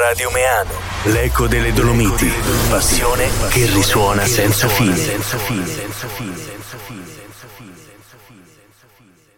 Radio Meano, l'eco delle Dolomiti, passione che risuona senza fine.